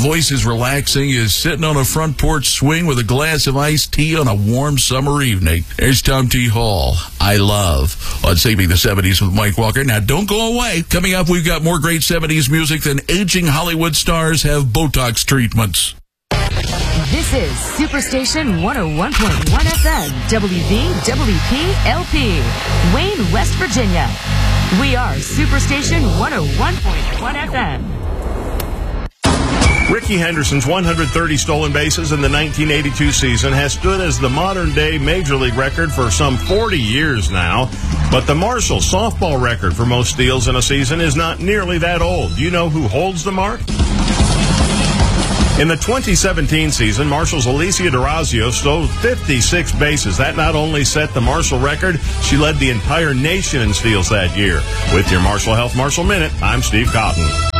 voice is relaxing, is sitting on a front porch swing with a glass of iced tea on a warm summer evening. There's Tom T. Hall. I love on Saving the 70s with Mike Walker. Now, don't go away. Coming up, we've got more great 70s music than aging Hollywood stars have Botox treatments. This is Superstation 101.1 FM, WVWP-LP, Wayne, West Virginia. We are Superstation 101.1 FM. Rickey Henderson's 130 stolen bases in the 1982 season has stood as the modern-day Major League record for some 40 years now. But the Marshall softball record for most steals in a season is not nearly that old. Do you know who holds the mark? In the 2017 season, Marshall's Alicia DeRazio stole 56 bases. That not only set the Marshall record, she led the entire nation in steals that year. With your Marshall Health Marshall Minute, I'm Steve Cotton.